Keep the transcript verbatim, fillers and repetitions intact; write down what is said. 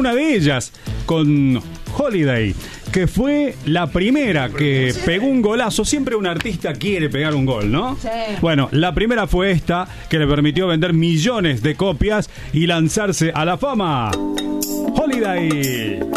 Una de ellas con Holiday, que fue la primera que pegó un golazo. Siempre un artista quiere pegar un gol, ¿no? Sí. Bueno, la primera fue esta, que le permitió vender millones de copias y lanzarse a la fama. Holiday.